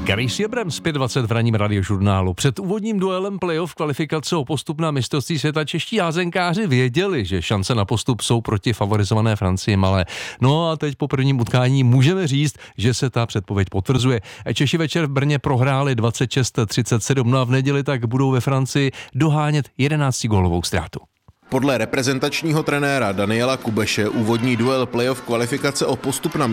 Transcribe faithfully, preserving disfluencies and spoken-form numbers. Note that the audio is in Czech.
Gracie Abrams, pět dvacet v ranním radiožurnálu. Před úvodním duelem playoff kvalifikace o postup na mistrovství světa čeští házenkáři věděli, že šance na postup jsou proti favorizované Francii malé. No a teď po prvním utkání můžeme říct, že se ta předpověď potvrzuje. Češi večer v Brně prohráli dvacet šest třicet sedm, no a v neděli tak budou ve Francii dohánět jedenáctigólovou ztrátu. Podle reprezentačního trenéra Daniela Kubeše úvodní duel playoff kvalifikace o postup na